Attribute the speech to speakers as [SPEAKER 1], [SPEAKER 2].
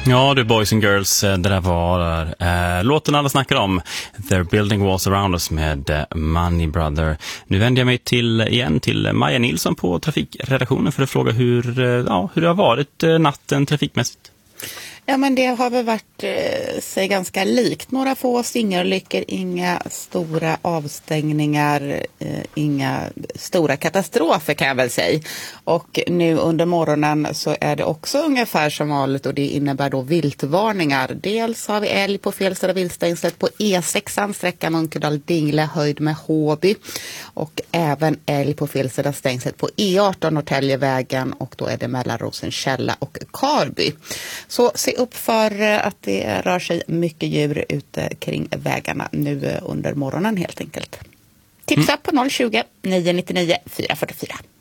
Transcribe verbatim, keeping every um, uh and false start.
[SPEAKER 1] Ja, du Boys and Girls, det där var äh, låten alla snackar om. They're Building Walls Around Us med äh, Money Brother. Nu vänder jag mig till, igen till Maja Nilsson på trafikredaktionen för att fråga hur, äh, ja, hur det har varit äh, natten trafikmässigt.
[SPEAKER 2] Ja, men det har väl varit eh, sig ganska likt. Några få singelolyckor, inga stora avstängningar, eh, inga stora katastrofer kan jag väl säga. Och nu under morgonen så är det också ungefär som vanligt och det innebär då viltvarningar. Dels har vi älg på fel sida viltstängslet på E sex, sträckan Munkedal-Dingle höjd med Håby. Och även älg på fel sida stängslet på E arton Norrtäljevägen och då är det mellan Rosenkälla och Karby. Så se upp för att det rör sig mycket djur ute kring vägarna nu under morgonen helt enkelt. Tipsa på noll tjugo, nio nio nio, fyra fyra fyra.